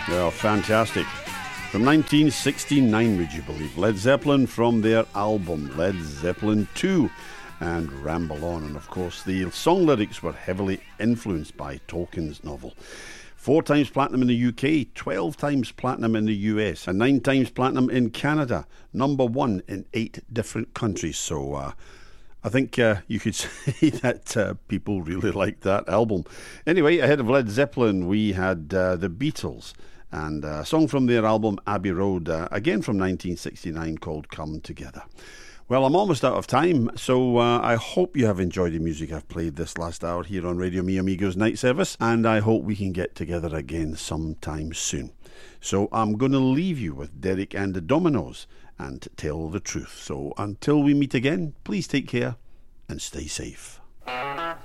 Yeah, fantastic. From 1969, would you believe? Led Zeppelin from their album Led Zeppelin 2 and Ramble On. And of course, the song lyrics were heavily influenced by Tolkien's novel. 4 times platinum in the UK, 12 times platinum in the US, and 9 times platinum in Canada. Number 1 in 8 different countries. So, I think you could say that people really liked that album. Anyway, ahead of Led Zeppelin, we had the Beatles and a song from their album Abbey Road, again from 1969, called Come Together. Well, I'm almost out of time, so I hope you have enjoyed the music I've played this last hour here on Radio Mi Amigos Night Service, and I hope we can get together again sometime soon. So I'm going to leave you with Derek and the Dominos and Tell the Truth. So until we meet again, please take care and stay safe.